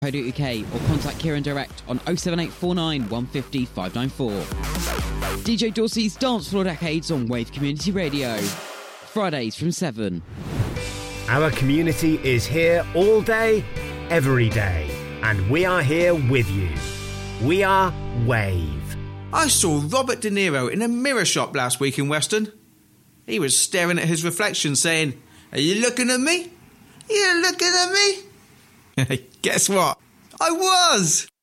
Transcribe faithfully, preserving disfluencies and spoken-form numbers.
U K or contact Kieran direct on oh seven eight four nine one five oh five nine four. D J Dorsey's Dance Floor Decades on Wave Community Radio. Fridays from seven. Our community is here all day, every day, and we are here with you. We are Wave. I saw Robert De Niro in a mirror shop last week in Weston. He was staring at his reflection saying, "Are you looking at me? You're looking at me?" Guess what? I was!